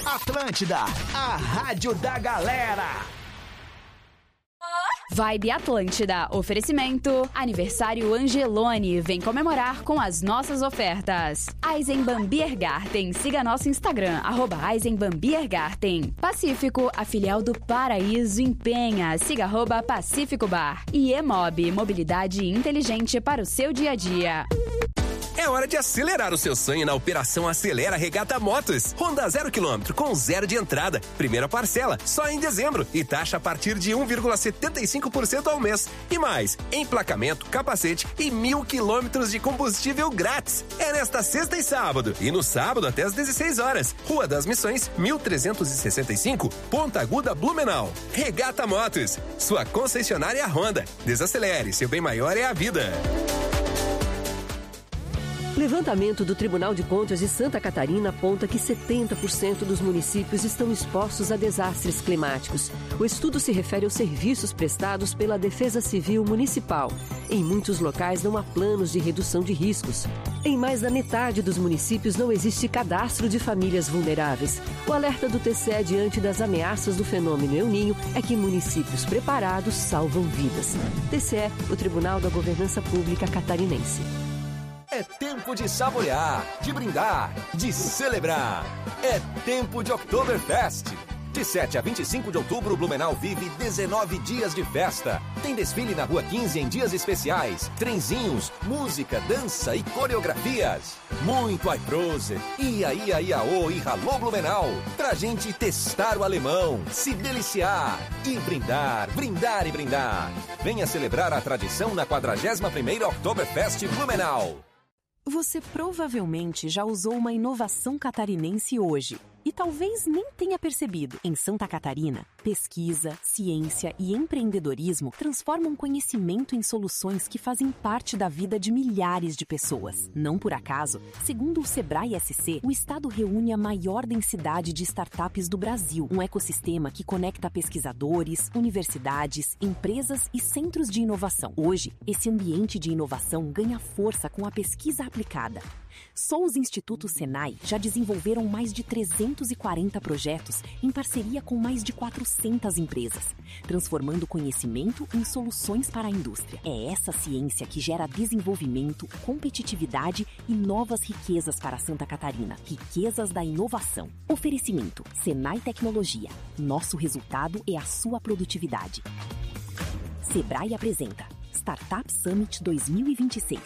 Atlântida, a rádio da galera. Vibe Atlântida, oferecimento, aniversário Angelone, vem comemorar com as nossas ofertas. Eisenbahn Biergarten, siga nosso Instagram, @Eisenbahn Biergarten. Pacífico, a filial do Paraíso em Penha, siga @Pacífico Bar. E Emob, mobilidade inteligente para o seu dia a dia. É hora de acelerar o seu sonho na Operação Acelera Regata Motos. Honda 0 km com 0 de entrada. Primeira parcela, só em dezembro. E taxa a partir de 1,75% ao mês. E mais, emplacamento, capacete e 1.000 quilômetros de combustível grátis. É nesta sexta e sábado. E no sábado até às 16 horas. Rua das Missões, 1365, Ponta Aguda, Blumenau. Regata Motos, sua concessionária Honda. Desacelere, seu bem maior é a vida. Levantamento do Tribunal de Contas de Santa Catarina aponta que 70% dos municípios estão expostos a desastres climáticos. O estudo se refere aos serviços prestados pela Defesa Civil Municipal. Em muitos locais não há planos de redução de riscos. Em mais da metade dos municípios não existe cadastro de famílias vulneráveis. O alerta do TCE diante das ameaças do fenômeno El Niño é que municípios preparados salvam vidas. TCE, o Tribunal da Governança Pública Catarinense. É tempo de saborear, de brindar, de celebrar. É tempo de Oktoberfest. De 7 a 25 de outubro, Blumenau vive 19 dias de festa. Tem desfile na Rua 15 em dias especiais, trenzinhos, música, dança e coreografias. Muito Aiprose, Ia, Iaô e Ralô Blumenau. Pra gente testar o alemão, se deliciar e brindar, brindar e brindar. Venha celebrar a tradição na 41ª Oktoberfest Blumenau. Você provavelmente já usou uma inovação catarinense hoje e talvez nem tenha percebido. Em Santa Catarina, pesquisa, ciência e empreendedorismo transformam conhecimento em soluções que fazem parte da vida de milhares de pessoas. Não por acaso, segundo o Sebrae SC, o estado reúne a maior densidade de startups do Brasil, um ecossistema que conecta pesquisadores, universidades, empresas e centros de inovação. Hoje, esse ambiente de inovação ganha força com a pesquisa aplicada. Só os institutos Senai já desenvolveram mais de 340 projetos em parceria com mais de 400 empresas, transformando conhecimento em soluções para a indústria. É essa ciência que gera desenvolvimento, competitividade e novas riquezas para Santa Catarina. Riquezas da inovação. Oferecimento: Senai Tecnologia. Nosso resultado é a sua produtividade. Sebrae apresenta Startup Summit 2026.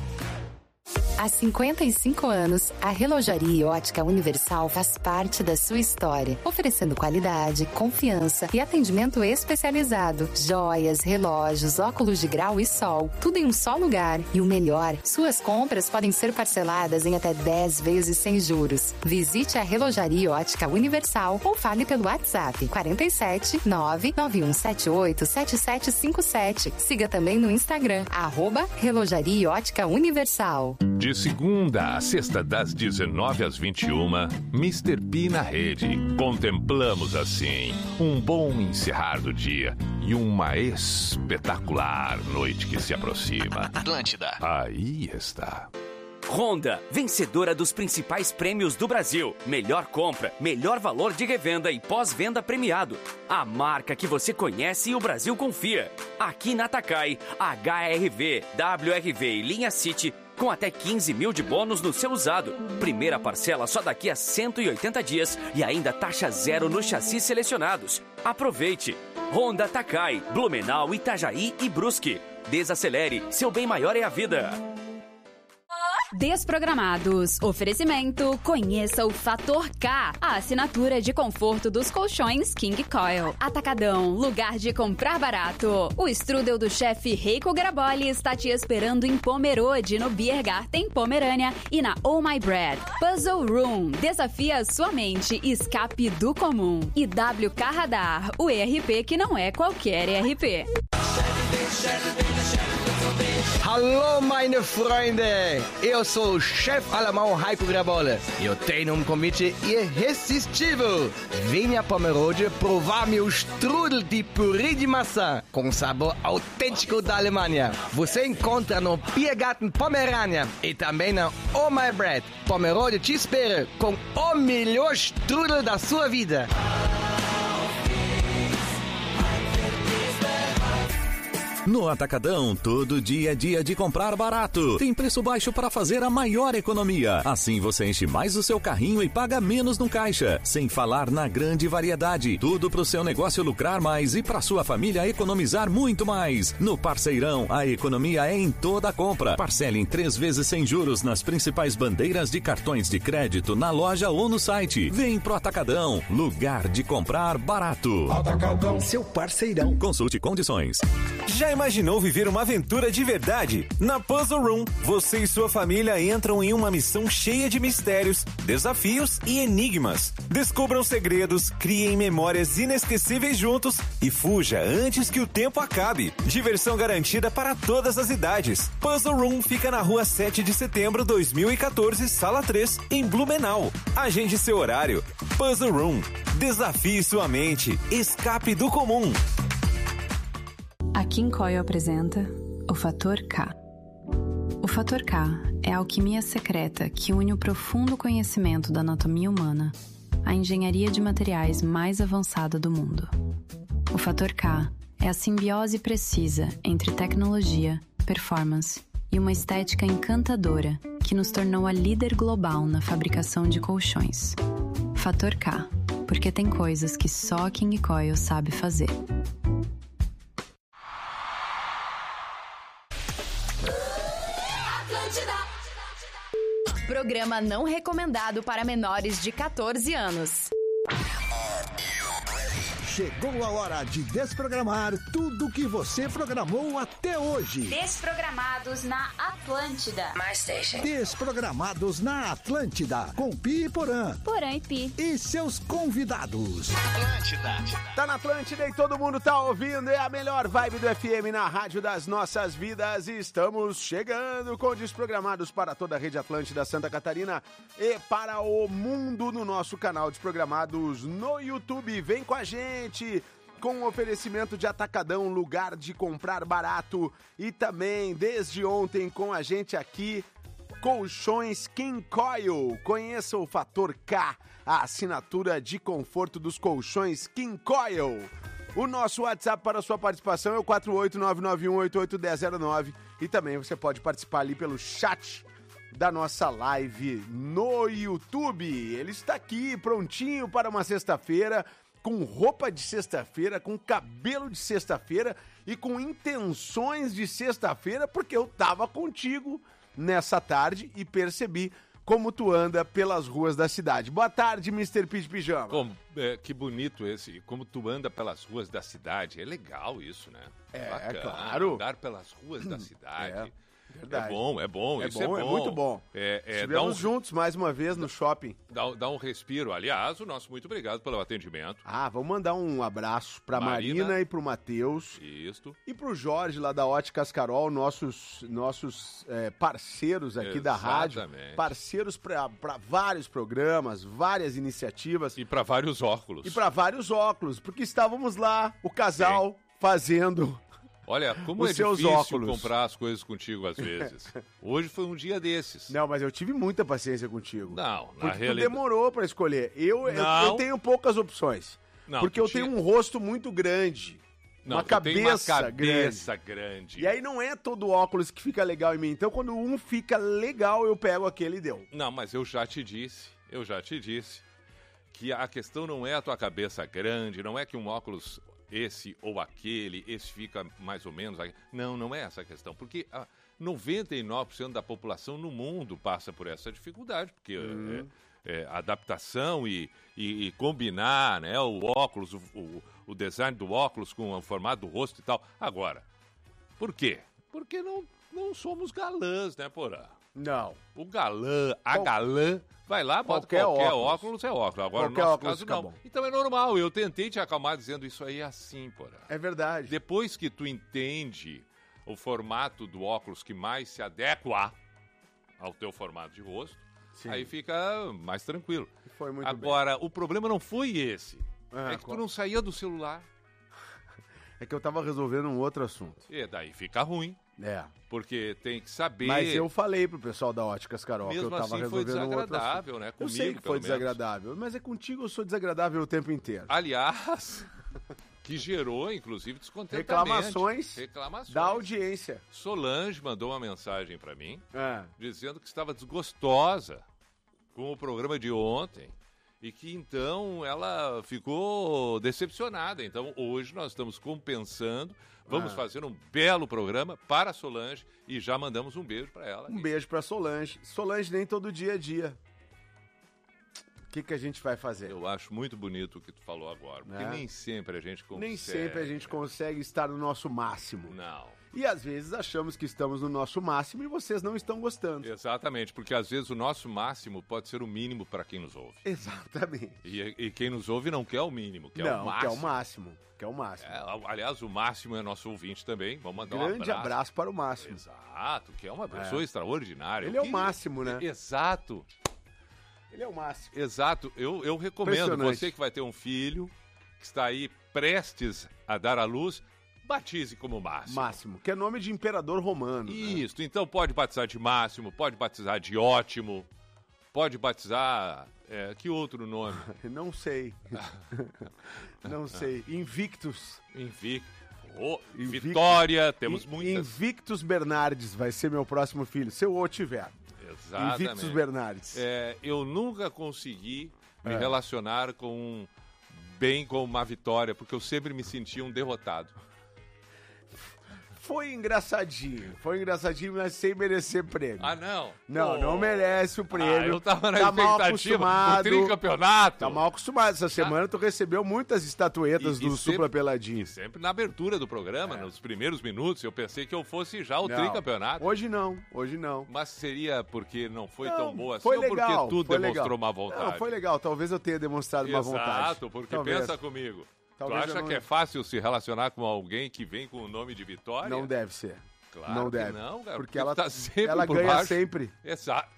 Há 55 anos, a Relojaria Ótica Universal faz parte da sua história, oferecendo qualidade, confiança e atendimento especializado. Joias, relógios, óculos de grau e sol, tudo em um só lugar. E o melhor, suas compras podem ser parceladas em até 10 vezes sem juros. Visite a Relojaria Ótica Universal ou fale pelo WhatsApp 47 99178 7757. Siga também no Instagram, @Relojaria Ótica Universal. De segunda a sexta, das 19 às 21, Mr. P na rede. Contemplamos assim um bom encerrar do dia e uma espetacular noite que se aproxima. Atlântida. Aí está. Honda, vencedora dos principais prêmios do Brasil. Melhor compra, melhor valor de revenda e pós-venda premiado. A marca que você conhece e o Brasil confia. Aqui na Takai, HRV, WRV e linha City com até 15 mil de bônus no seu usado. Primeira parcela só daqui a 180 dias e ainda taxa zero nos chassis selecionados. Aproveite! Honda Takai, Blumenau, Itajaí e Brusque. Desacelere, seu bem maior é a vida. Desprogramados. Oferecimento: conheça o Fator K, a assinatura de conforto dos colchões King Coil. Atacadão, lugar de comprar barato. O strudel do chefe Reiko Graboli está te esperando em Pomerode, no Biergarten Pomerânia e na Oh My Bread. Puzzle Room, desafia sua mente, escape do comum. E WK Radar, o ERP que não é qualquer ERP. Hallo, meine Freunde! Eu sou o chefe alemão Heiko Grabolle. Eu tenho um convite irresistível. Venha para Pomerode provar meu strudel de purê de maçã com sabor autêntico da Alemanha. Você encontra no Biergarten Pomerania e também na Oh My Bread. Pomerode te espera com o melhor strudel da sua vida. No Atacadão, todo dia é dia de comprar barato. Tem preço baixo para fazer a maior economia. Assim você enche mais o seu carrinho e paga menos no caixa. Sem falar na grande variedade. Tudo para o seu negócio lucrar mais e para sua família economizar muito mais. No Parceirão, a economia é em toda a compra. Parcele em 3 vezes sem juros nas principais bandeiras de cartões de crédito na loja ou no site. Vem pro Atacadão, lugar de comprar barato. Atacadão, seu parceirão. Consulte condições. Já imaginou viver uma aventura de verdade? Na Puzzle Room, você e sua família entram em uma missão cheia de mistérios, desafios e enigmas. Descubram segredos, criem memórias inesquecíveis juntos e fuja antes que o tempo acabe. Diversão garantida para todas as idades. Puzzle Room fica na rua 7 de setembro, 2014, sala 3, em Blumenau. Agende seu horário. Puzzle Room. Desafie sua mente. Escape do comum. A King Coil apresenta o Fator K. O Fator K é a alquimia secreta que une o profundo conhecimento da anatomia humana à engenharia de materiais mais avançada do mundo. O Fator K é a simbiose precisa entre tecnologia, performance e uma estética encantadora que nos tornou a líder global na fabricação de colchões. Fator K, porque tem coisas que só a King Coil sabe fazer. Programa não recomendado para menores de 14 anos. Chegou a hora de desprogramar tudo que você programou até hoje. Desprogramados na Atlântida. Desprogramados na Atlântida, com Pi e Porã. Porã e Pi. E seus convidados. Tá na Atlântida e todo mundo tá ouvindo. É a melhor vibe do FM na rádio das nossas vidas. E estamos chegando com Desprogramados para toda a rede Atlântida Santa Catarina e para o mundo no nosso canal Desprogramados no YouTube. Vem com a gente com o oferecimento de Atacadão, lugar de comprar barato. E também, desde ontem, com a gente aqui, Colchões King Coil. Conheça o Fator K, a assinatura de conforto dos colchões King Coil. O nosso WhatsApp para a sua participação é o 48991881009 e também você pode participar ali pelo chat da nossa live no YouTube. Ele está aqui prontinho para uma sexta-feira, com roupa de sexta-feira, com cabelo de sexta-feira e com intenções de sexta-feira, porque eu tava contigo nessa tarde e percebi como tu anda pelas ruas da cidade. Boa tarde, Mr. P de Pijama. Que bonito esse, como tu anda pelas ruas da cidade. É legal isso, né? Bacana, claro. Andar pelas ruas da cidade. Verdade. É bom, isso é bom. É muito bom. Estivemos juntos mais uma vez no shopping. Dá um respiro. Aliás, o nosso muito obrigado pelo atendimento. Vamos mandar um abraço pra Marina e pro Matheus. Isso. E pro Jorge lá da Óticas Carol, nossos parceiros aqui da rádio. Parceiros pra vários programas, várias iniciativas. E pra vários óculos. Porque estávamos lá, o casal, fazendo... Olha, como é difícil comprar as coisas contigo às vezes. Hoje foi um dia desses. Não, mas eu tive muita paciência contigo. Não, na realidade... tu demorou pra escolher. Eu tenho poucas opções. Não, porque eu tenho um rosto muito grande. Uma cabeça grande. E aí não é todo óculos que fica legal em mim. Então quando um fica legal, eu pego aquele e deu. Não, mas eu já te disse que a questão não é a tua cabeça grande, não é que um óculos... esse ou aquele, esse fica mais ou menos... Não é essa a questão, porque 99% da população no mundo passa por essa dificuldade, porque adaptação e combinar, né, o óculos, o design do óculos com o formato do rosto e tal. Agora, por quê? Porque não somos galãs, né, Porã? Não. O galã, galã... Vai lá, bota qualquer óculos é óculos. Agora, no nosso caso, não. Bom. Então é normal. Eu tentei te acalmar dizendo isso aí é assim, Porã. É verdade. Depois que tu entende o formato do óculos que mais se adequa ao teu formato de rosto, aí fica mais tranquilo. Foi muito Agora, o problema não foi esse. É que tu qual? não saía do celular. É que eu tava resolvendo um outro assunto. E daí fica ruim. É. Porque tem que saber... Mas eu falei pro pessoal da Óticas Carol que eu Mesmo tava assim, resolvendo foi um outro desagradável, assunto. né? Eu Comigo, sei que pelo foi menos. desagradável, mas é contigo eu sou desagradável o tempo inteiro. Aliás, que gerou, inclusive, descontentamento. Reclamações da audiência. Solange mandou uma mensagem pra mim, dizendo que estava desgostosa com o programa de ontem e que, então, ela ficou decepcionada. Então, hoje nós estamos compensando, vamos fazer um belo programa para a Solange e já mandamos um beijo para ela. Um beijo pra Solange. Solange, nem todo dia é dia. O que a gente vai fazer? Eu acho muito bonito o que tu falou agora, porque nem sempre a gente consegue. Nem sempre a gente consegue estar no nosso máximo. Não. E às vezes achamos que estamos no nosso máximo e vocês não estão gostando. Exatamente, porque às vezes o nosso máximo pode ser o mínimo para quem nos ouve. Exatamente. E quem nos ouve não quer o mínimo, quer o máximo. Quer o máximo. Quer o máximo. Aliás, o Máximo é nosso ouvinte também. Vamos mandar um grande abraço para o Máximo. Exato, que é uma pessoa extraordinária. Ele é o máximo, né? Exato. Ele é o máximo. Exato. Eu recomendo, você que vai ter um filho, que está aí prestes a dar à luz, batize como Máximo. Máximo, que é nome de imperador romano. Isso, né? Então pode batizar de Máximo, pode batizar de Ótimo, pode batizar... que outro nome? Não sei. Não sei. Invictus. Vitória, temos muitas. Invictus Bernardes vai ser meu próximo filho, se eu o tiver. Exatamente. Invictus Bernardes. Eu nunca consegui me relacionar bem com uma vitória, porque eu sempre me sentia um derrotado. Foi engraçadinho, mas sem merecer prêmio. Ah, não? Não merece o prêmio. Eu tava na expectativa do tricampeonato. Tá mal acostumado. Essa semana tu recebeu muitas estatuetas do Supla Peladinho. Sempre na abertura do programa, nos primeiros minutos, eu pensei que eu fosse já o tricampeonato. Hoje não. Mas seria porque não foi tão boa assim foi ou legal, porque tu demonstrou uma vontade? Não, foi legal. Talvez eu tenha demonstrado uma vontade. Exato, porque pensa comigo. Talvez tu acha que é fácil se relacionar com alguém que vem com o nome de Vitória? Não deve ser. Claro não deve. Não, cara. Porque ela, tá sempre ela por ganha baixo. sempre. Exato.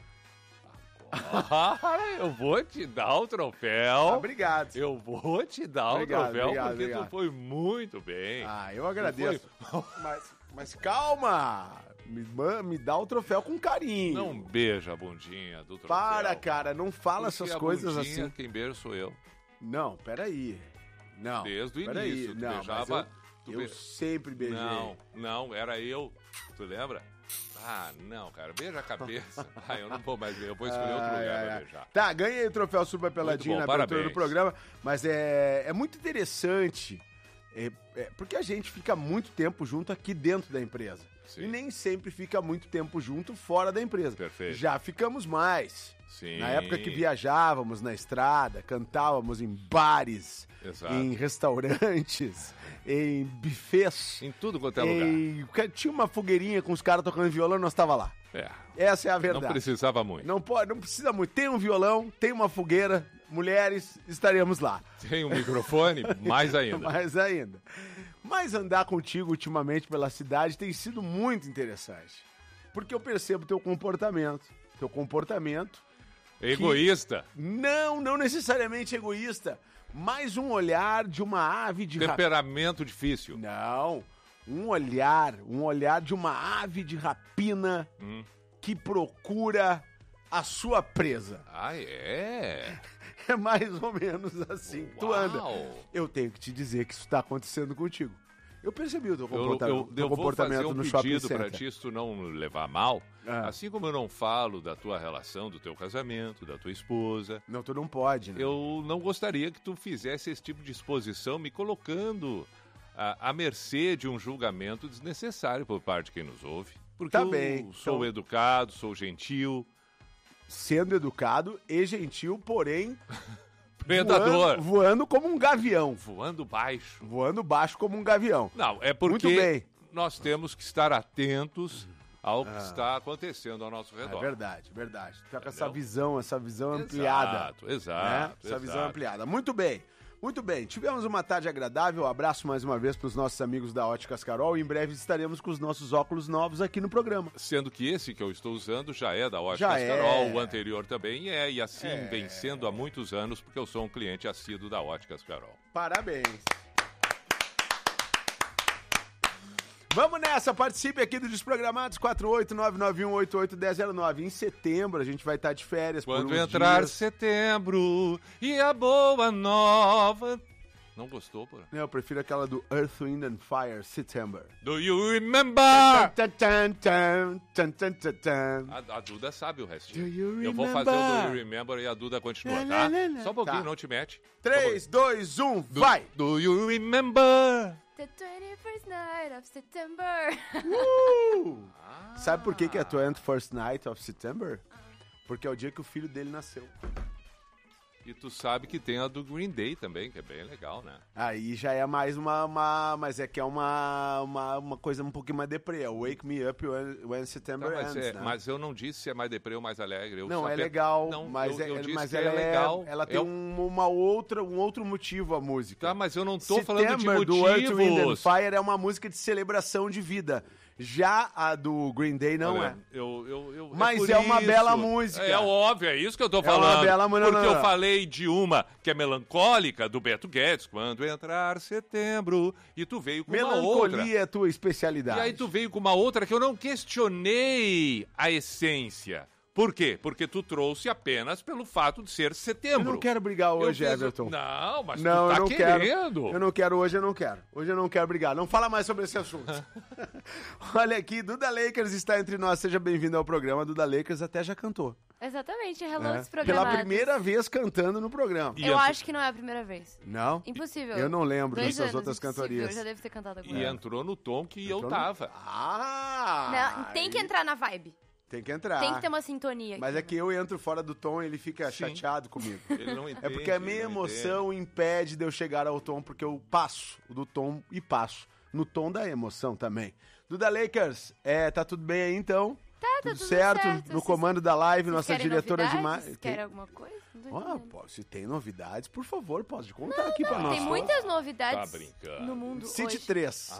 Agora eu vou te dar o troféu. Obrigado. Eu vou te dar o troféu porque tu foi muito bem. Eu agradeço. Mas calma. Me dá o troféu com carinho. Não beija a bundinha do troféu. Para, cara. Não fala porque essas coisas assim. Quem beija sou eu. Não, peraí. Não. Desde o início, tu não, beijava... Eu sempre beijei. Não, era eu. Tu lembra? Ah, não, cara, beija a cabeça. Eu não vou mais ver, eu vou escolher outro lugar pra beijar. Tá, ganhei o troféu Super Peladinho na abertura do programa, mas é muito interessante, porque a gente fica muito tempo junto aqui dentro da empresa. Sim. E nem sempre fica muito tempo junto fora da empresa. Perfeito. Já ficamos mais. Sim. Na época que viajávamos na estrada, cantávamos em bares, exato, em restaurantes, em buffets. Em tudo quanto é lugar. Tinha uma fogueirinha com os caras tocando violão, nós tava lá. Essa é a verdade. Não precisava muito. Não precisa muito. Tem um violão, tem uma fogueira, mulheres, estaremos lá. Tem um microfone, mais ainda. Mais ainda. Mas andar contigo ultimamente pela cidade tem sido muito interessante. Porque eu percebo teu comportamento. Egoísta. Não necessariamente egoísta. Mas um olhar de uma ave de temperamento difícil. Não. Um olhar de uma ave de rapina que procura a sua presa. Ah, é? É mais ou menos assim que tu anda. Eu tenho que te dizer que isso está acontecendo contigo. Eu percebi o teu comportamento, eu vou fazer um no shopping pedido center. pra ti, se tu não levar mal. Assim como eu não falo da tua relação, do teu casamento, da tua esposa. Não, tu não pode, né? Eu não gostaria que tu fizesse esse tipo de exposição me colocando à mercê de um julgamento desnecessário por parte de quem nos ouve. Porque eu sou educado, sou gentil. Sendo educado e gentil, porém... predador. Voando como um gavião. Voando baixo. Voando baixo como um gavião. Não, é porque nós temos que estar atentos ao que está acontecendo ao nosso redor. É verdade. Tá com essa visão ampliada. Exato. Essa visão ampliada. Muito bem. Muito bem, tivemos uma tarde agradável. Abraço mais uma vez para os nossos amigos da Óticas Carol. Em breve estaremos com os nossos óculos novos aqui no programa. Sendo que esse que eu estou usando já é da Óticas Carol, o anterior também é, e assim vem sendo há muitos anos, porque eu sou um cliente assíduo da Óticas Carol. Parabéns. Vamos nessa, participe aqui do Desprogramados, 48991881009. Em setembro a gente vai estar de férias. Quando entrar setembro e a boa nova... Não gostou, pô? Não, eu prefiro aquela do Earth, Wind and Fire, September. Do you remember? A Duda sabe o restinho. Eu vou fazer o Do You Remember e a Duda continua, tá? Só um pouquinho, não te mete. 3, 2, 1, vai! Do you remember? The 21st night of September. Sabe por que é 21st night of September? Porque é o dia que o filho dele nasceu. E tu sabe que tem a do Green Day também, que é bem legal, né? Aí já é mais mas é que é uma coisa um pouquinho mais deprê. Wake Me Up When September Ends, né? Mas eu não disse se é mais deprê ou mais alegre. Não, é legal, mas ela é legal. Ela tem um outro motivo, a música. Tá, mas eu não tô falando de motivos. Do Earth, Wind and Fire é uma música de celebração de vida. Já a do Green Day não é. Mas é uma bela música. É óbvio, é isso que eu tô falando. É uma bela música. Porque eu falei de uma que é melancólica, do Beto Guedes, quando entrar setembro, e tu veio com uma outra. Melancolia é a tua especialidade. E aí tu veio com uma outra que eu não questionei a essência. Por quê? Porque tu trouxe apenas pelo fato de ser setembro. Eu não quero brigar hoje, Everton. Não, mas tu tá querendo. Eu não quero, hoje eu não quero. Hoje eu não quero brigar. Não fala mais sobre esse assunto. Olha aqui, Duda Lakers está entre nós. Seja bem-vindo ao programa. Duda Lakers até já cantou. Exatamente, Hello Desprogramados. Pela primeira vez cantando no programa. Eu acho que não é a primeira vez. Não? Impossível. Eu não lembro dessas outras cantorias. Eu já devo ter cantado agora. E entrou no tom que eu tava. Não, tem que entrar na vibe. Tem que entrar. Tem que ter uma sintonia. Mas é que eu entro fora do tom e ele fica chateado comigo. Ele não entende, é porque a minha emoção impede de eu chegar ao tom, porque eu passo do tom e passo no tom da emoção também. Duda Lakers, tá tudo bem aí então? Tá tudo certo. No comando da live, nossa diretora de imagem. Querem alguma coisa? Se tem novidades, por favor, pode contar aqui pra nós. Tem muitas novidades no mundo City hoje. 3.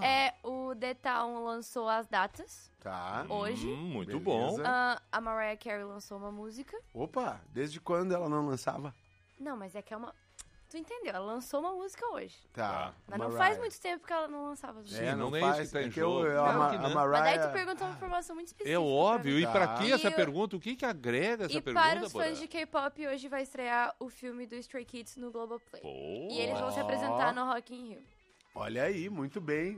O The Town lançou as datas. Tá. Hoje. Muito bom. A Mariah Carey lançou uma música. Opa, desde quando ela não lançava? Não, mas é que é uma... Tu entendeu? Ela lançou uma música hoje. Tá. Mas não faz muito tempo que ela não lançava as músicas. Não é faz. isso que tá em É que jogo. Mariah... Mas daí tu perguntou uma informação muito específica. É óbvio. E pra que essa E pergunta? O que agrega essa E pergunta, para os fãs de K-pop, hoje vai estrear o filme do Stray Kids no Globoplay. E eles vão se apresentar no Rock in Rio. Olha aí, muito bem.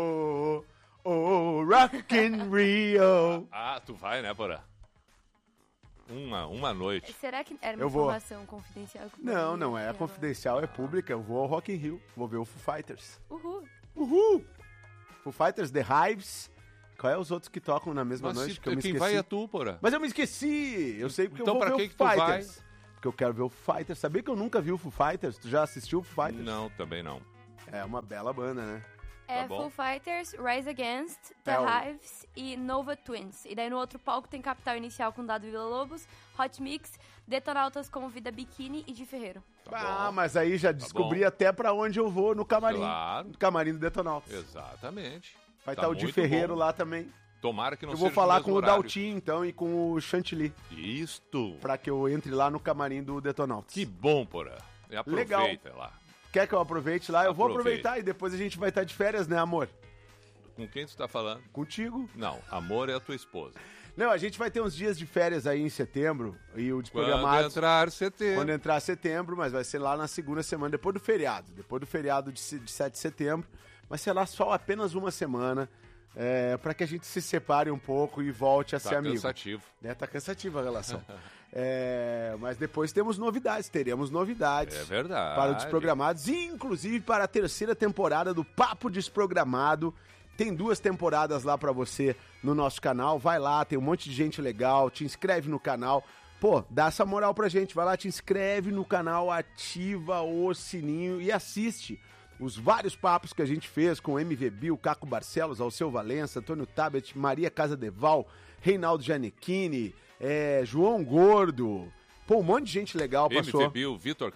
Rock in Rio. Tu vai, né, Porã? Uma noite. Será que era uma informação confidencial? Não é confidencial, é pública. Eu vou ao Rock in Rio, vou ver o Foo Fighters. Uhul! Foo Fighters, The Hives. Qual é os outros que tocam na mesma noite? Que eu me esqueci. Quem vai é tu, Porã. Mas eu me esqueci. Eu sei porque então, eu vou ver o Foo Fighters. Porque eu quero ver o Foo Fighters. Sabia que eu nunca vi o Foo Fighters? Tu já assistiu o Foo Fighters? Não, também não. É uma bela banda, né? Foo Fighters, Rise Against, The Hives e Nova Twins. E daí no outro palco tem Capital Inicial com Dado Villa-Lobos, Hot Mix, Detonautas com Vida Biquíni e Di Ferreiro. Mas aí já descobri até pra onde eu vou no camarim. Claro. No camarim do Detonautas. Exatamente. Vai estar o Di Ferreiro lá também. Tomara que não seja. Eu vou falar com o Daltin, então, e com o Chantilly. Isto. Pra que eu entre lá no camarim do Detonautas. Que bom, Porã. Aproveita lá. Quer que eu aproveite lá? Eu vou aproveitar e depois a gente vai estar de férias, né, amor? Com quem tu tá falando? Contigo. Não, amor é a tua esposa. Não, a gente vai ter uns dias de férias aí em setembro. E o Desprogramados... Quando entrar setembro, mas vai ser lá na segunda semana, depois do feriado. Depois do feriado de 7 de setembro. Vai ser lá só apenas uma semana. Pra que a gente se separe um pouco e volte a ser amigo. Cansativo. Tá cansativa a relação. Mas depois teremos novidades. É verdade. Para o Desprogramados, inclusive para a terceira temporada do Papo Desprogramado. Tem 2 temporadas lá pra você no nosso canal. Vai lá, tem um monte de gente legal. Te inscreve no canal. Pô, dá essa moral pra gente. Vai lá, te inscreve no canal, ativa o sininho e assiste os vários papos que a gente fez com MV Bill, Caco Barcelos, Alceu Valença, Antônio Tabet, Maria Casadeval, Reinaldo Gianecchini, João Gordo. Pô, um monte de gente legal passou. MV Bill, Vitor Clay.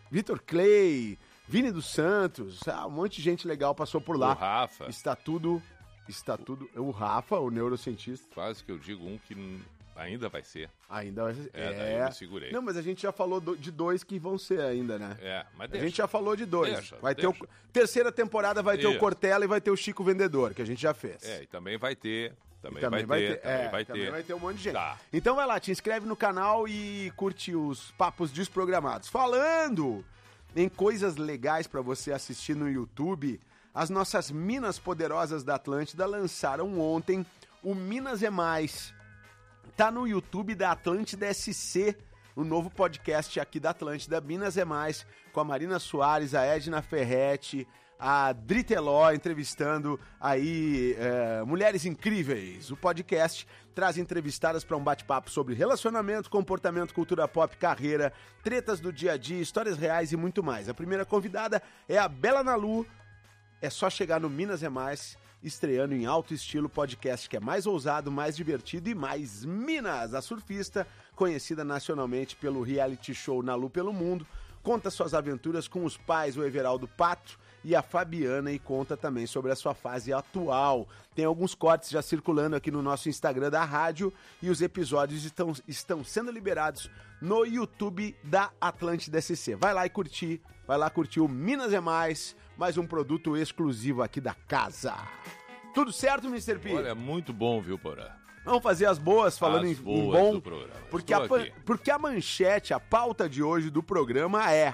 Vitor Clay, Vini dos Santos, um monte de gente legal passou por lá. O Rafa. Está tudo... O Rafa, o neurocientista. Quase que eu digo um que ainda vai ser. Ainda vai ser. Daí eu me segurei. Não, mas a gente já falou de 2 que vão ser ainda, né? Mas deixa. A gente já falou de 2. Deixa. Ter terceira temporada vai ter o Cortella e vai ter o Chico Vendedor, que a gente já fez. E também vai ter. Também vai ter um monte de gente. Tá. Então vai lá, te inscreve no canal e curte os papos desprogramados. Falando em coisas legais pra você assistir no YouTube, as nossas Minas Poderosas da Atlântida lançaram ontem o Minas é Mais. Tá no YouTube da Atlântida SC, o novo podcast aqui da Atlântida, Minas é Mais, com a Marina Soares, a Edna Ferretti, a Driteló entrevistando aí mulheres incríveis. O podcast traz entrevistadas para um bate-papo sobre relacionamento, comportamento, cultura pop, carreira, tretas do dia a dia, histórias reais e muito mais. A primeira convidada é a Bela Nalu. É só chegar no Minas é Mais, estreando em alto estilo, podcast que é mais ousado, mais divertido e mais Minas. A surfista, conhecida nacionalmente pelo reality show Nalu pelo Mundo, conta suas aventuras com os pais, o Everaldo Pato e a Fabiana, e conta também sobre a sua fase atual. Tem alguns cortes já circulando aqui no nosso Instagram da rádio e os episódios estão sendo liberados no YouTube da Atlântida SC. Vai lá curtir o Minas é Mais um produto exclusivo aqui da casa. Tudo certo, Mr. P? Olha, muito bom, viu, Porã? Vamos fazer as boas, falando em bom, do programa. Porque a manchete, a pauta de hoje do programa é: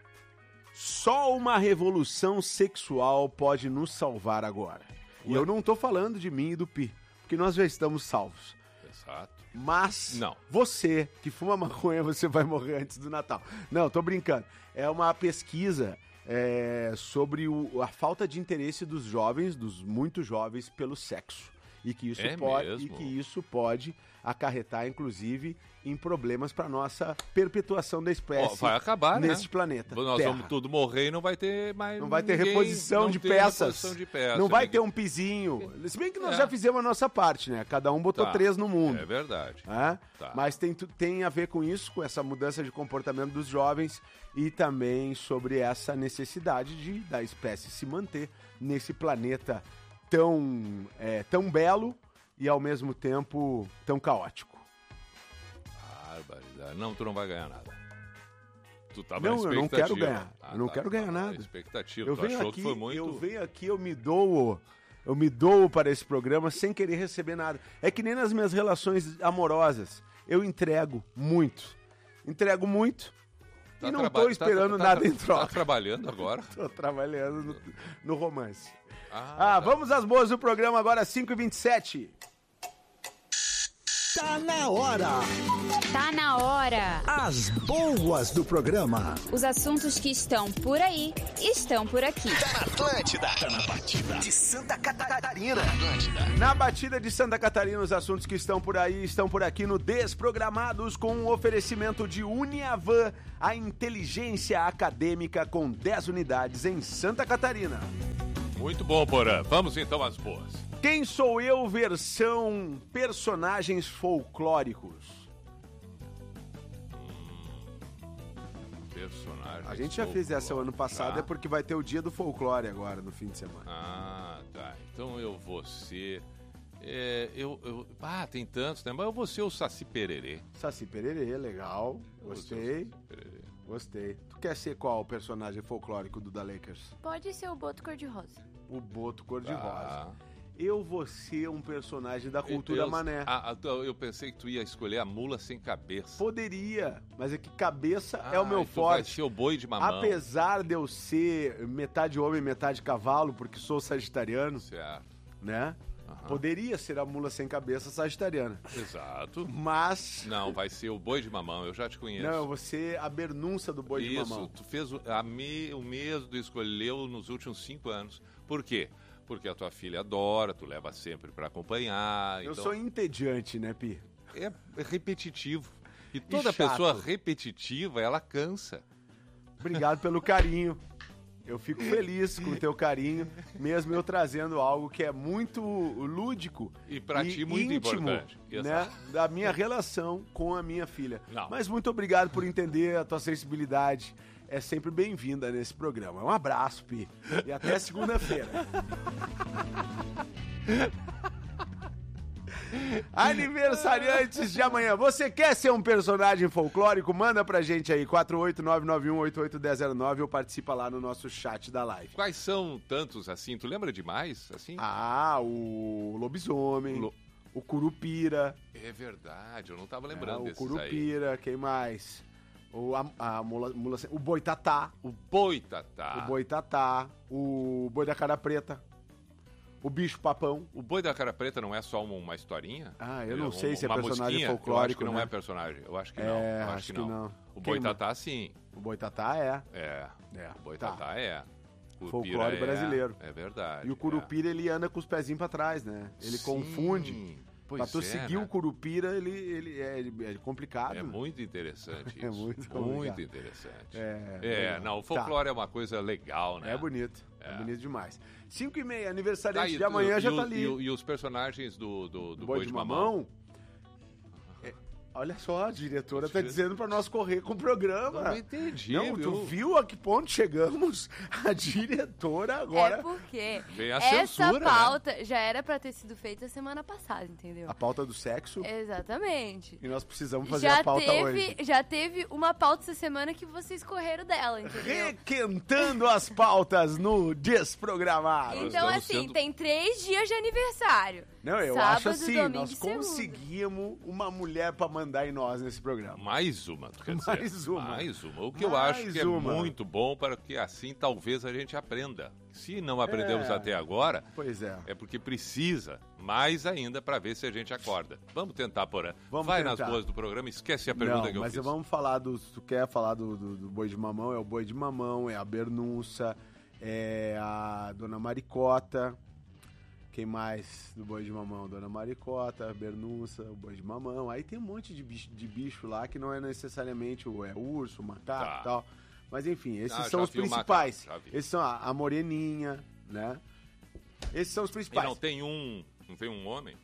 só uma revolução sexual pode nos salvar agora. E eu não tô falando de mim e do Pi, porque nós já estamos salvos. Exato. Mas não. Você que fuma maconha, você vai morrer antes do Natal. Não, tô brincando. É uma pesquisa sobre a falta de interesse dos jovens, dos muito jovens, pelo sexo. E que isso pode acarretar, inclusive, em problemas para nossa perpetuação da espécie. Vai acabar, nesse planeta. Nós Terra. vamos tudo morrer e não vai ter mais. Não vai ter reposição de peças. Não vai ter um pizinho. Se bem que nós já fizemos a nossa parte, né? Cada um botou 3 no mundo. É verdade. Tá. Mas tem a ver com isso, com essa mudança de comportamento dos jovens e também sobre essa necessidade da espécie se manter nesse planeta tão belo e ao mesmo tempo tão caótico. Barbaridade. Não, tu não vai ganhar nada. Tu tá na expectativa. Eu não quero ganhar. Eu não quero ganhar nada. Expectativa. Tu achou que foi muito... Eu venho aqui, eu me dou para esse programa sem querer receber nada. É que nem nas minhas relações amorosas. Eu entrego muito. E não tô esperando nada em troca. Tá trabalhando agora? Tô trabalhando no romance. Vamos às boas do programa agora, 5h27. Tá na hora! Tá na hora! As boas do programa. Os assuntos que estão por aí, estão por aqui. Tá na Atlântida. Tá na batida de Santa Catarina. Na batida de Santa Catarina, os assuntos que estão por aí, estão por aqui no Desprogramados, com um oferecimento de Uniavan, a inteligência acadêmica com 10 unidades em Santa Catarina. Muito bom, Porã. Vamos então às boas. Quem Sou Eu, versão personagens folclóricos. Personagens A gente já fez essa o ano passado, é porque vai ter o dia do folclore agora, no fim de semana. Tá. Então eu vou ser... tem tantos, né? Mas eu vou ser o Saci Pererê. Saci Pererê, legal. Gostei. Tu quer ser qual personagem folclórico do Da Lakers? Pode ser o Boto Cor-de-Rosa. O Boto Cor-de-Rosa. Eu vou ser um personagem da cultura mané. Eu pensei que tu ia escolher a mula sem cabeça. Poderia, mas é que cabeça é o meu forte. Vai ser o boi de mamão. Apesar de eu ser metade homem, metade cavalo, porque sou sagitariano. Certo. Né? Poderia ser a mula sem cabeça sagitariana. Exato. Mas... Não, vai ser o boi de mamão, eu já te conheço. Não, eu vou ser a bernunça do boi de mamão. Isso, tu fez o mesmo, tu escolheu nos últimos 5 anos. Por quê? Porque a tua filha adora, tu leva sempre pra acompanhar. Eu sou entediante, né, Pi? É repetitivo. E toda pessoa repetitiva, ela cansa. Obrigado pelo carinho. Eu fico feliz com o teu carinho, mesmo eu trazendo algo que é muito lúdico e pra ti muito íntimo, importante, né, da minha relação com a minha filha. Não. Mas muito obrigado por entender a tua sensibilidade. É sempre bem-vinda nesse programa. Um abraço, Pi. E até segunda-feira. Aniversariantes de amanhã. Você quer ser um personagem folclórico? Manda pra gente aí, 48991881009 ou participa lá no nosso chat da live. Quais são tantos assim? Tu lembra de mais? Assim? O lobisomem, o curupira. É verdade, eu não tava lembrando desses aí. O curupira, quem mais? O boitatá. O boitatá. O boitatá. O boi da cara preta. O bicho papão. O boi da cara preta não é só uma historinha? Eu não sei se é personagem folclórico. Eu acho que não é personagem. Eu acho que não. Eu acho que não. O boitatá, sim. O boitatá é. O boitatá é. Folclore brasileiro. É verdade. E o curupira, ele anda com os pezinhos pra trás, né? Ele confunde. Pra tu seguir o curupira, ele é complicado. É muito interessante isso. É muito interessante. Legal. O folclore é uma coisa legal, né? É bonito. É bonito demais. 5h30, aniversariante de amanhã já tá ali. E os personagens do Boi de Mamão? Olha só, a diretora tá dizendo pra nós correr com o programa. Não entendi, tu viu a que ponto chegamos? A diretora agora... É porque vem a essa censura, pauta já era pra ter sido feita semana passada, entendeu? A pauta do sexo? Exatamente. E nós precisamos fazer a pauta hoje. Já teve uma pauta essa semana que vocês correram dela, entendeu? Requentando as pautas no Desprogramado. Então, assim, tem 3 dias de aniversário. Não, eu Sábado, acho assim, domingo nós e segunda. conseguimos uma mulher pra mandar em nós nesse programa. Mais uma, tu quer dizer? Mais uma. Mais uma. O que eu acho que é muito bom para que assim talvez a gente aprenda. Se não aprendemos até agora, pois é porque precisa mais ainda para ver se a gente acorda. Vamos tentar, Porã. Vai nas boas do programa, esquece a pergunta que eu fiz. Mas vamos falar tu quer falar do boi de mamão, é o boi de mamão, é a Bernunça, é a Dona Maricota. Quem mais do boi de mamão? Dona Maricota, Bernunça, o boi de mamão. Aí tem um monte de bicho lá que não é necessariamente o urso, o macaco e tal. Mas enfim, esses são os principais. Esses são a moreninha, né? Esses são os principais. E não tem um homem?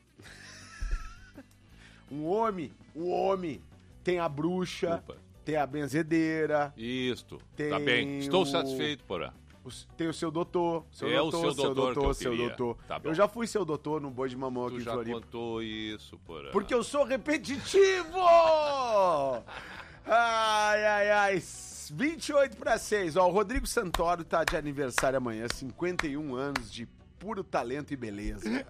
um homem. Tem a bruxa, tem a benzedeira. Isto, tá bem. Estou satisfeito, Porã. Tem o seu doutor. O seu doutor. Tá bom. Eu já fui seu doutor no boi de mamão aqui em Floripa. Tu já contou isso, Porã. Porque eu sou repetitivo! Ai. 28:06. Ó, o Rodrigo Santoro tá de aniversário amanhã. 51 anos de puro talento e beleza.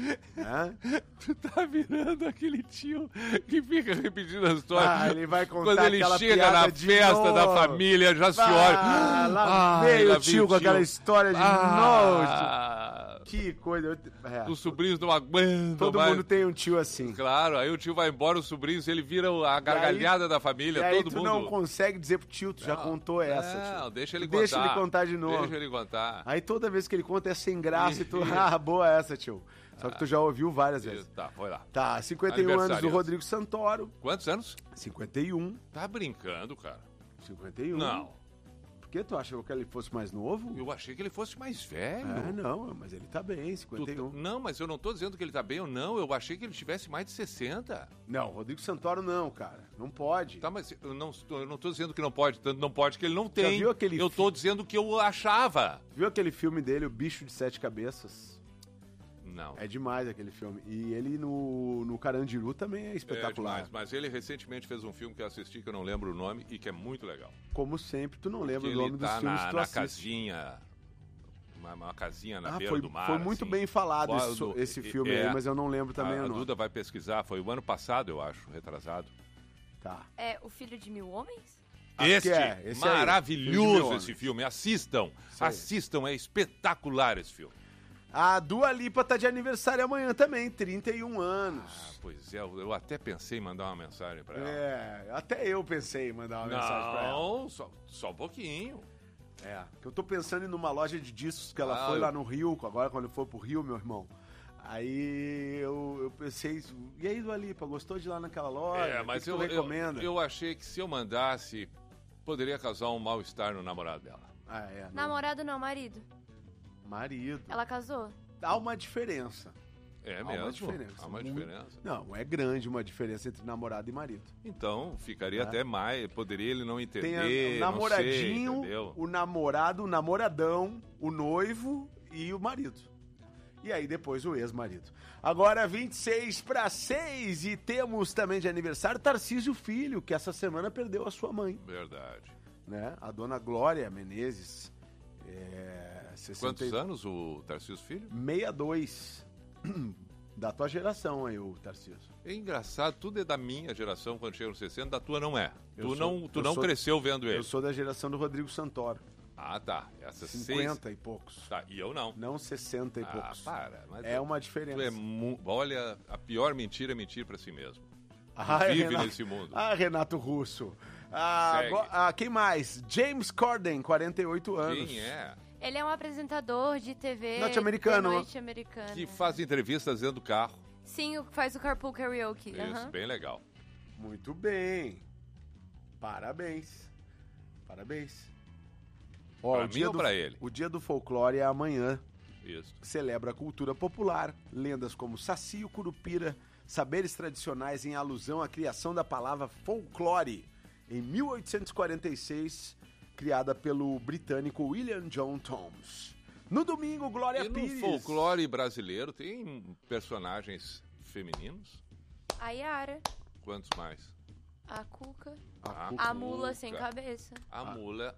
Tu tá virando aquele tio que fica repetindo a história. Ele vai contar quando ele aquela chega na festa da família, já se olha. Lá veio o tio com aquela história de novo. Que coisa. Os sobrinhos não aguentam. Todo mundo tem um tio assim. Claro, aí o tio vai embora, os sobrinhos, ele vira a gargalhada da família. E aí todo tu mundo não consegue dizer pro tio, tu já contou essa. Não, deixa ele Deixa ele contar de novo. Deixa ele contar. Aí toda vez que ele conta é sem graça e tu, boa essa, tio. Só que tu já ouviu várias vezes. Tá, foi lá. Tá, 51 anos do Rodrigo Santoro. Quantos anos? 51. Tá brincando, cara. 51. Não. Por que tu achou que ele fosse mais novo? Eu achei que ele fosse mais velho. Não, mas ele tá bem, 51. Não, mas eu não tô dizendo que ele tá bem ou não. Eu achei que ele tivesse mais de 60. Não, Rodrigo Santoro não, cara. Não pode. Tá, mas eu não tô dizendo que não pode. Tanto não pode que ele não tem. Já viu aquele eu tô dizendo que eu achava. Viu aquele filme dele, O Bicho de 7 Cabeças? Não. É demais aquele filme. E ele no Carandiru também é espetacular. É demais, mas ele recentemente fez um filme que eu assisti, que eu não lembro o nome, e que é muito legal. Como sempre, tu não lembra o nome dos filmes que tu na assiste. Casinha, uma casinha na beira do mar. Foi muito bem falado esse filme aí, mas eu não lembro também o nome. A Duda vai pesquisar, foi o ano passado, eu acho, retrasado. Tá. É O Filho de Mil Homens? Esse maravilhoso esse filme, assistam, é espetacular esse filme. A Dua Lipa tá de aniversário amanhã também, 31 anos. Pois é, eu até pensei em mandar uma mensagem pra ela. Até eu pensei em mandar uma mensagem pra ela. Não, só um pouquinho. Que eu tô pensando em numa loja de discos que ela foi lá no Rio, agora quando for pro Rio, meu irmão. Aí eu pensei, e aí, Dua Lipa, gostou de ir lá naquela loja? Mas eu recomendo. Eu achei que se eu mandasse poderia causar um mal-estar no namorado dela. Namorado não, marido. Marido. Ela casou? Há uma diferença. É Há mesmo? uma diferença. Há uma diferença. Não, é grande uma diferença entre namorado e marido. Então, ficaria até mais. Poderia ele não entender. Tem o namoradinho, não sei, entendeu? o namorado, o namoradão, o noivo e o marido. E aí depois o ex-marido. Agora 26:06 e temos também de aniversário Tarcísio Filho, que essa semana perdeu a sua mãe. Verdade. Né? A dona Glória Menezes. Quantos anos o Tarcísio Filho? 62. Da tua geração aí, o Tarcísio. É engraçado, tudo é da minha geração quando chega nos 60, da tua não é. Tu não sou, cresceu vendo ele. Eu sou da geração do Rodrigo Santoro. Ah, tá. Essas 50 e poucos. Tá, e eu não. Não 60 e poucos. Para. Mas é uma diferença. Olha, a pior mentira é mentir pra si mesmo. Vive Renato, nesse mundo. Renato Russo. Quem mais? James Corden, 48 anos. Quem é? Ele é um apresentador de TV norte-americano. Que faz entrevistas dentro do carro. Sim, faz o Carpool Karaoke. Isso, bem legal. Muito bem. Parabéns. Parabéns. Pra mim ou pra ele? O dia do folclore é amanhã. Isso. Celebra a cultura popular, lendas como Saci e o Curupira, saberes tradicionais em alusão à criação da palavra folclore. Em 1846, criada pelo britânico William John Thomas. No domingo, Glória Pires. E no folclore brasileiro tem personagens femininos? A Yara. Quantos mais? A Cuca. A mula sem cabeça. A mula.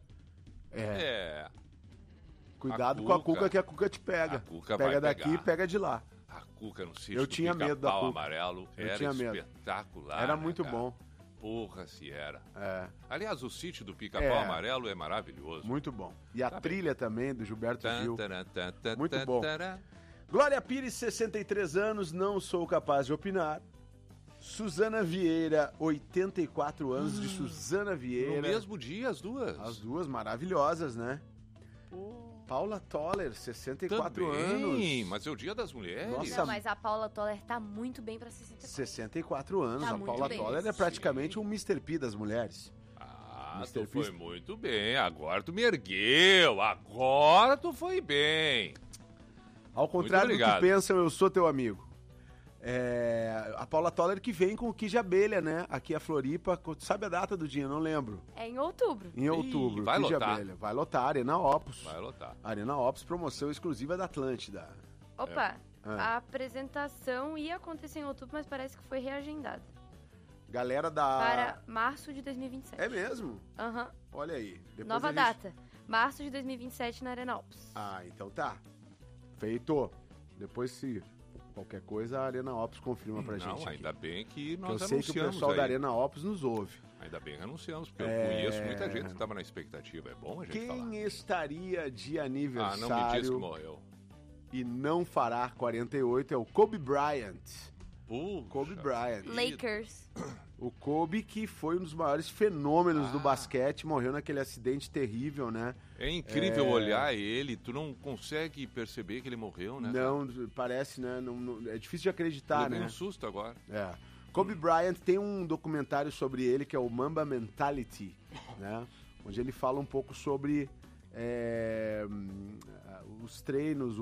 Cuidado com a Cuca, que a Cuca te pega. A Cuca pega vai daqui pegar. e pega de lá. A Cuca no sítio Eu tinha medo da Cuca. Amarelo era espetacular. Era muito bom. Porra, se era. Aliás, o sítio do Pica-Pau Amarelo é maravilhoso. Muito bom. E a trilha também, do Gilberto Gil. Muito bom. Glória Pires, 63 anos, não sou capaz de opinar. Suzana Vieira, 84 anos de Suzana Vieira. No mesmo dia, as duas? As duas, maravilhosas, né? Paula Toller, 64 também, anos. mas é o Dia das Mulheres. Nossa, não, mas a Paula Toller tá muito bem pra 64. 64 anos. Tá a Paula Toller é praticamente um Mr. P das mulheres. Tu foi muito bem. Agora tu me ergueu. Agora tu foi bem. Ao contrário do que pensam, eu sou teu amigo. A Paula Toller que vem com o Quij Abelha, né? Aqui a Floripa. Sabe a data do dia? Não lembro. É em outubro. Em outubro. Vai lotar. Abelha. Vai lotar. Arena Opus. Vai lotar. Arena Opus, promoção exclusiva da Atlântida. Opa, a apresentação ia acontecer em outubro, mas parece que foi reagendada. Galera da... Para março de 2027. É mesmo? Aham. Olha aí. Depois nova data. Março de 2027 na Arena Opus. Então tá. Feito. Depois se... Qualquer coisa, a Arena Opus confirma pra gente. Não, ainda bem que nós anunciamos. Eu sei que o pessoal aí da Arena Opus nos ouve. Ainda bem que anunciamos, porque eu conheço muita gente que estava na expectativa. É bom a gente falar. Quem estaria de aniversário... não me diz que morreu. E não fará 48 é o Kobe Bryant. Kobe Bryant. Lakers. O Kobe, que foi um dos maiores fenômenos do basquete, morreu naquele acidente terrível, né? É incrível olhar ele, tu não consegue perceber que ele morreu, né? Não, parece, né? É difícil de acreditar, né? Um susto agora. Kobe Bryant tem um documentário sobre ele, que é o Mamba Mentality, né? Onde ele fala um pouco sobre os treinos,